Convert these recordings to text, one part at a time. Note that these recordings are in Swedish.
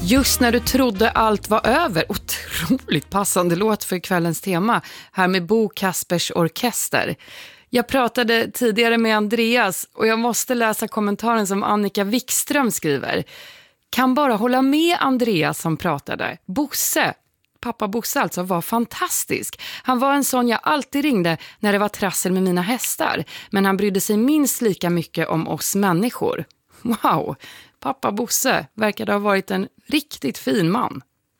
Just när du trodde allt var över. Otroligt passande låt för kvällens tema. Här med Bo Kaspers Orkester. Jag pratade tidigare med Andreas och jag måste läsa kommentaren som Annika Wikström skriver. Kan bara hålla med Andreas som pratade. Bosse, pappa Bosse alltså, var fantastisk. Han var en sån jag alltid ringde när det var trassel med mina hästar. Men han brydde sig minst lika mycket om oss människor. Wow, pappa Bosse verkade ha varit en riktigt fin man.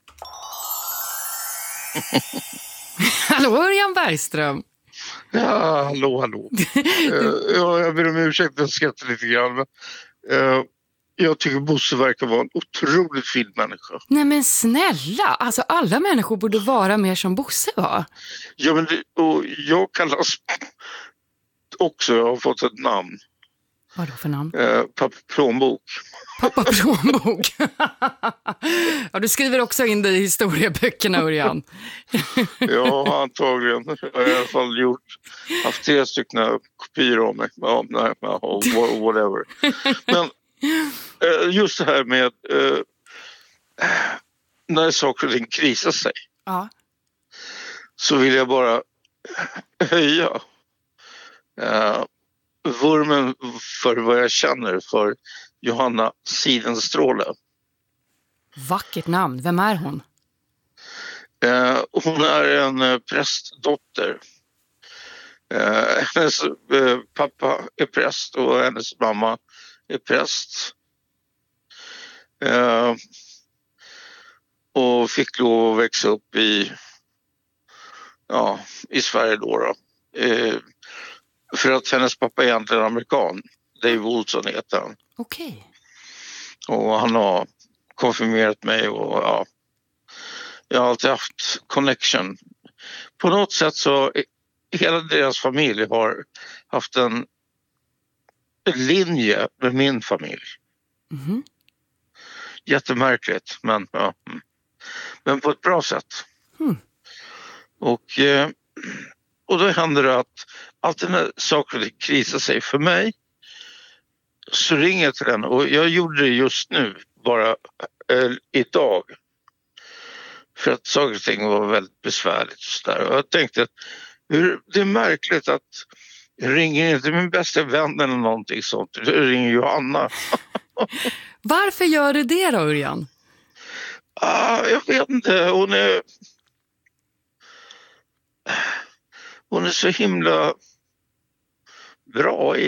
Hallå, Örjan Bergström. Ja, hallå. Jag ber om ursäkt, jag skrattar lite grann. Men, jag tycker Bosse verkar vara en otroligt fin människa. Nej men snälla, alltså alla människor borde vara mer som Bosse var. Ja, men och jag kallas också, jag har fått ett namn. Vad då för namn? Pappa Plånbok. Pappa Plånbok. Ja, du skriver också in det i historieböckerna, Örjan. Ja, antagligen. Jag har i alla fall haft 3 stycken kopior av mig. Ja, nej, whatever. Men just det här med när saker och ting krisar sig. Ja. Så vill jag bara höja vurmen för vad jag känner för Johanna Sidenstråle. Vackert namn. Vem är hon? Hon är en prästdotter. Hennes pappa är präst och hennes mamma är präst. Och fick lov att växa upp i Sverige då. För att hennes pappa är egentligen amerikan. Dave Olsson heter han. Okej. Och han har konfirmerat mig och jag har alltid haft connection. På något sätt så hela deras familj har haft en linje med min familj. Mhm. Jättemärkligt, men på ett bra sätt. Och då händer det att alltid när saker krisar sig för mig så ringer jag till den, och jag gjorde det just nu, bara idag. För att saker och ting var väldigt besvärligt och så där. Och jag tänkte, det är märkligt att jag ringer inte min bästa vän eller någonting sånt. Jag ringer Johanna. Varför gör du det då, Örjan? Jag vet inte. Hon är så himla bra i.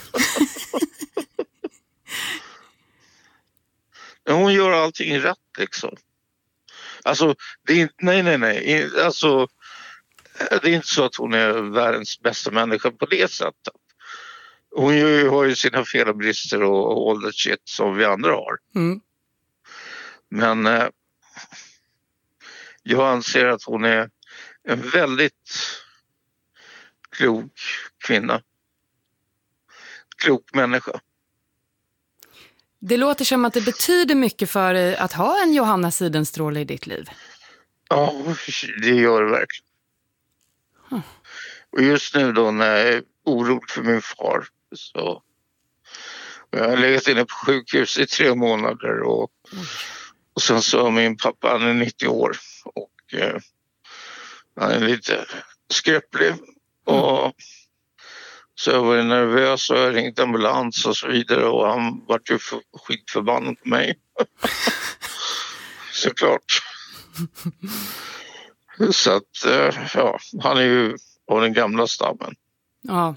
Hon gör allting rätt liksom. Alltså, det är inte, nej. Alltså, det är inte så att hon är världens bästa människa på det sättet. Hon har ju sina fel och brister och all that shit som vi andra har. Mm. Men jag anser att hon är en väldigt klok kvinna. Klok människa. Det låter som att det betyder mycket för dig att ha en Johanna Sidenstråle i ditt liv. Ja, det gör det verkligen. Och just nu då när jag är orolig för min far, så jag har legat inne på sjukhus i 3 månader och sen så har min pappa, han är 90 år och han är lite skröplig och så jag var nervös och jag ringde ambulans och så vidare och han var ju skitförbannad på mig. Såklart. Så att han är ju av den gamla stammen. Ja.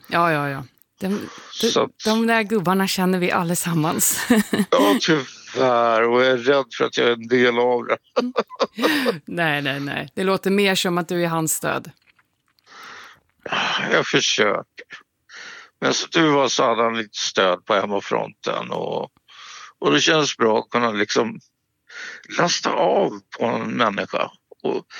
De där gubbarna känner vi allesammans. Ja, tyvärr. Och jag är rädd för att jag är en del av det. Nej. Det låter mer som att du är hans stöd. Jag försöker. Men så du var så hade han lite stöd på hemmafronten. Och det känns bra att kunna liksom lasta av på en människa. Och